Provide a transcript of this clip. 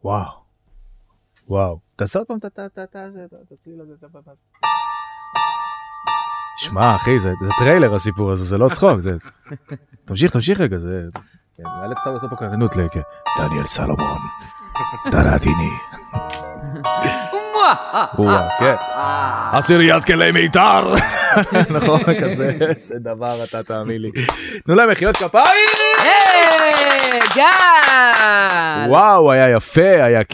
וואו. תעשה עוד פעם תצליל הזה. שמע, אחי, זה טריילר הסיפור הזה, זה לא צחוק. תמשיך רגע, זה... אלכס אתה עושה פה קרנות דניאל סלומון, דרעתיני. כן. עשיריית כלי מיתר. נכון, כזה, זה דבר, אתה תאמין לי. תנו להם מחיאות כפיים! גל! וואו, היה יפה, היה